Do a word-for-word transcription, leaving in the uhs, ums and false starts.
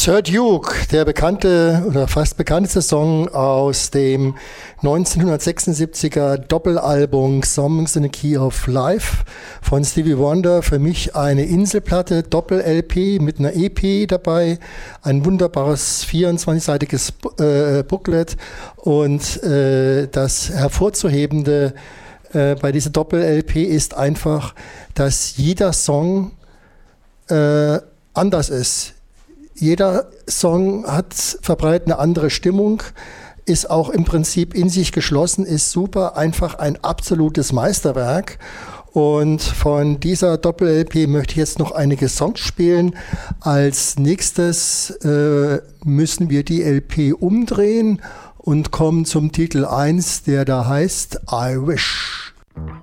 Sir Duke, der bekannte oder fast bekannteste Song aus dem neunzehnhundertsechsundsiebziger Doppelalbum Songs in the Key of Life von Stevie Wonder. Für mich eine Inselplatte, Doppel-L P mit einer E P dabei, ein wunderbares vierundzwanzigseitiges äh, Booklet und äh, das hervorzuhebende äh, bei dieser Doppel-L P ist einfach, dass jeder Song äh, anders ist. Jeder Song hat verbreitet eine andere Stimmung, ist auch im Prinzip in sich geschlossen, ist super, einfach ein absolutes Meisterwerk. Und von dieser Doppel-L P möchte ich jetzt noch einige Songs spielen. Als nächstes äh, müssen wir die L P umdrehen und kommen zum Titel eins, der da heißt I Wish.